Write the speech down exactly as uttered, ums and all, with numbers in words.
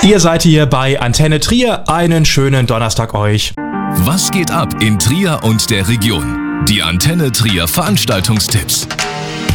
Ihr seid hier bei Antenne Trier. Einen schönen Donnerstag euch. Was geht ab in Trier und der Region? Die Antenne Trier Veranstaltungstipps.